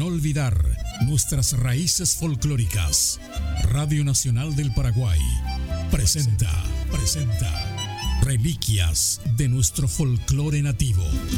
olvidar nuestras raíces folclóricas. Radio Nacional del Paraguay presenta Reliquias de nuestro folclore nativo.